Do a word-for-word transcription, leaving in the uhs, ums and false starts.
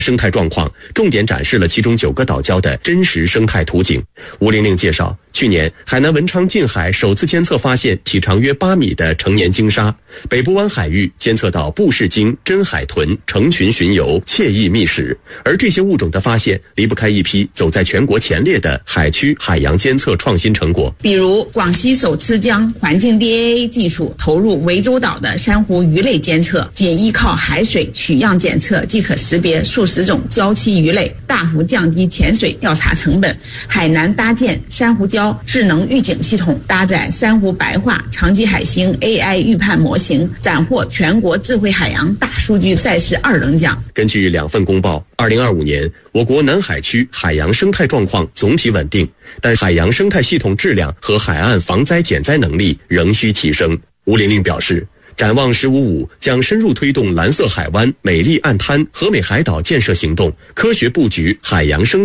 生态状况，重点展示了其中九个岛礁的真实生态图景。吴玲玲介绍，去年海南文昌近海首次监测发现体长约八米的成年鲸鲨，北部湾海域监测到布氏鲸、真海豚成群巡游，惬意觅食。而这些物种的发现离不开一批走在全国前列的海区海洋监测创新成果， 比如广西首次将环境 D A A 技术投入涠洲岛的珊瑚鱼类监测，仅依靠海水取样检测即可识别数十种礁栖鱼类，大幅降低潜水调查成本。海南搭建珊瑚礁智能预警系统，搭载珊瑚白化、长棘海星 A I 预判模型，斩获全国智慧海洋大数据赛事二等奖。 根据两份公报，二零二五年我国南海区海洋生态状况总体稳定，但海洋生态系统质量和海岸防灾减灾能力仍需提升。吴玲玲表示，展望十五五将深入推动蓝色海湾、美丽岸滩、和美海岛建设行动，科学布局海洋生